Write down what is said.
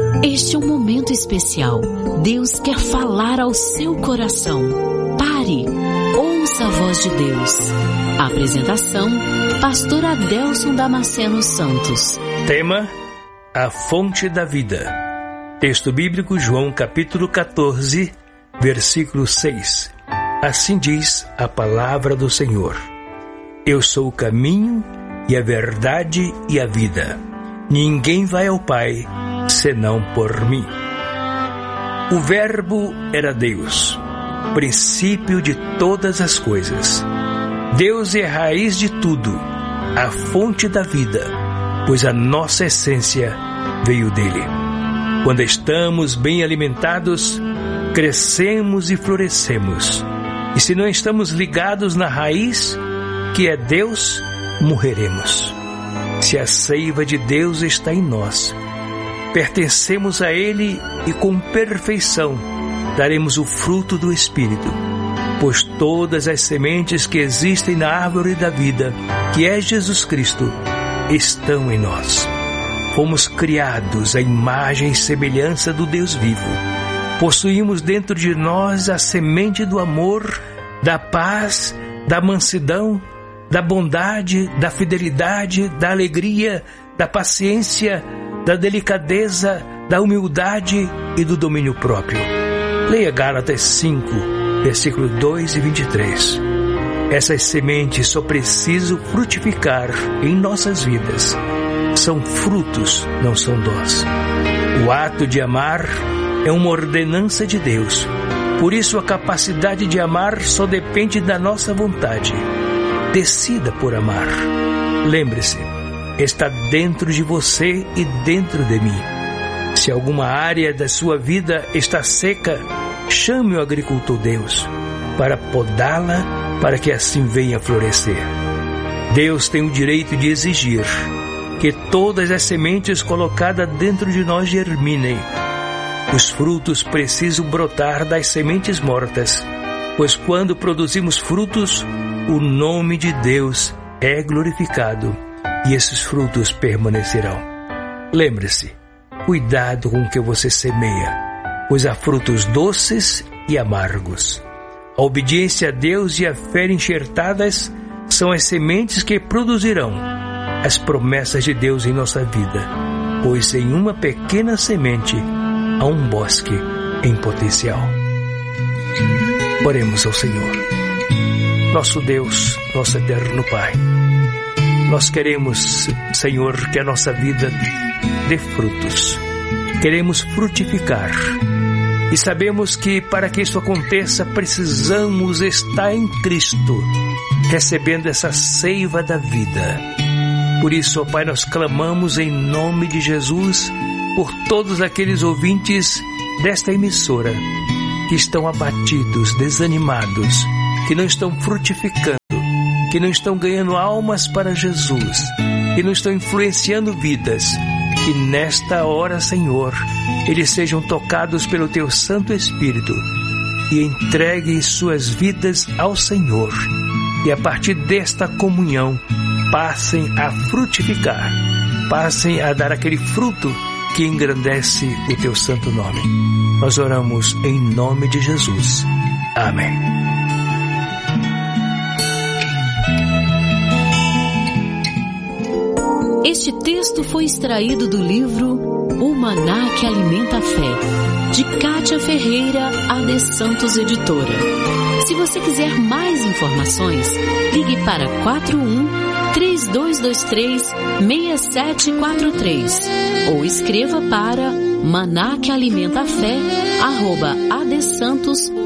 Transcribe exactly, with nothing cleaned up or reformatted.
Este é um momento especial. Deus quer falar ao seu coração. Pare, ouça a voz de Deus. Apresentação, pastor Adelson Damasceno Santos. Tema: a fonte da vida. Texto bíblico, João capítulo catorze, versículo seis. Assim diz a palavra do Senhor: Eu sou o caminho e a verdade e a vida. Ninguém vai ao Pai senão por mim. O Verbo era Deus, princípio de todas as coisas. Deus é a raiz de tudo, a fonte da vida, pois a nossa essência veio dele. Quando estamos bem alimentados, crescemos e florescemos. E se não estamos ligados na raiz, que é Deus, morreremos. Se a seiva de Deus está em nós, pertencemos a Ele e com perfeição daremos o fruto do Espírito, pois todas as sementes que existem na árvore da vida, que é Jesus Cristo, estão em nós. Fomos criados à imagem e semelhança do Deus vivo. Possuímos dentro de nós a semente do amor, da paz, da mansidão, da bondade, da fidelidade, da alegria, da paciência, da delicadeza, da humildade e do domínio próprio. Leia Gálatas cinco, versículos dois e vinte e três. Essas sementes só precisam frutificar em nossas vidas. São frutos, não são dons. O ato de amar é uma ordenança de Deus. Por isso a capacidade de amar só depende da nossa vontade. Decida por amar. Lembre-se, está dentro de você e dentro de mim. Se alguma área da sua vida está seca, chame o agricultor Deus para podá-la, para que assim venha florescer. Deus tem o direito de exigir que todas as sementes colocadas dentro de nós germinem. Os frutos precisam brotar das sementes mortas, pois quando produzimos frutos, o nome de Deus é glorificado e esses frutos permanecerão. Lembre-se, cuidado com o que você semeia, pois há frutos doces e amargos. A obediência a Deus e a fé enxertadas são as sementes que produzirão as promessas de Deus em nossa vida, pois em uma pequena semente há um bosque em potencial. Oremos ao Senhor. Nosso Deus, nosso eterno Pai, nós queremos, Senhor, que a nossa vida dê frutos. Queremos frutificar. E sabemos que para que isso aconteça, precisamos estar em Cristo, recebendo essa seiva da vida. Por isso, ó Pai, nós clamamos em nome de Jesus por todos aqueles ouvintes desta emissora que estão abatidos, desanimados, que não estão frutificando, que não estão ganhando almas para Jesus, que não estão influenciando vidas. Que nesta hora, Senhor, eles sejam tocados pelo Teu Santo Espírito e entreguem suas vidas ao Senhor. E a partir desta comunhão, passem a frutificar, passem a dar aquele fruto que engrandece o Teu santo nome. Nós oramos em nome de Jesus. Amém. Este texto foi extraído do livro O Maná que Alimenta a Fé, de Kátia Ferreira, A D Santos Editora. Se você quiser mais informações, ligue para quatro um, três dois dois três, seis sete quatro três ou escreva para maná que alimenta a fé, arroba adsantos